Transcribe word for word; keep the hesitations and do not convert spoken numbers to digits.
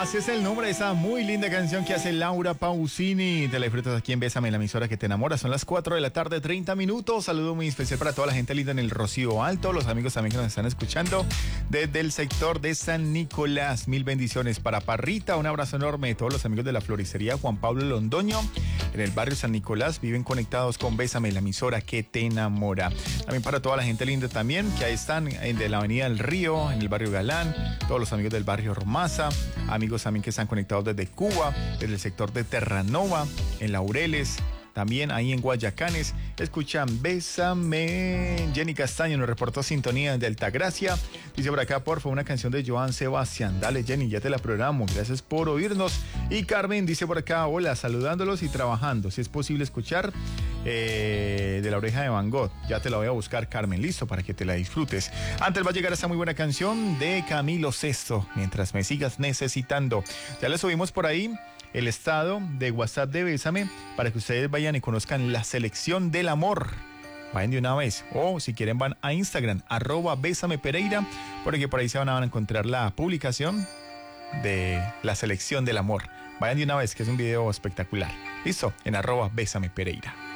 Así es el nombre de esa muy linda canción que hace Laura Pausini. Te la disfrutas aquí en Bésame, la emisora que te enamora. Son las cuatro de la tarde, treinta minutos. Saludo muy especial para toda la gente linda en el Rocío Alto, los amigos también que nos están escuchando desde el sector de San Nicolás. Mil bendiciones para Parrita. Un abrazo enorme de todos los amigos de la floristería Juan Pablo Londoño en el barrio San Nicolás. Viven conectados con Bésame, la emisora que te enamora. También para toda la gente linda también que ahí están en de la avenida del Río, en el barrio Galán. Todos los amigos del barrio Ormaza. Amigos también que están conectados desde Cuba, desde el sector de Terranova, en Laureles, también ahí en Guayacanes. Escuchan Bésame. Jenny Castaño nos reportó sintonía desde Altagracia. Dice por acá, porfa, una canción de Joan Sebastián. Dale, Jenny, ya te la programo. Gracias por oírnos. Y Carmen dice por acá, hola, saludándolos y trabajando. Si es posible escuchar eh, de La Oreja de Van Gogh. Ya te la voy a buscar, Carmen, listo, para que te la disfrutes. Antes va a llegar esta muy buena canción de Camilo Sesto, Mientras me sigas necesitando. Ya le subimos por ahí el estado de WhatsApp de Bésame para que ustedes vayan y conozcan la selección del amor. Vayan de una vez, o si quieren van a Instagram, arroba Bésame Pereira, porque por ahí se van a encontrar la publicación de la selección del amor. Vayan de una vez, que es un video espectacular. Listo, en arroba Bésame Pereira.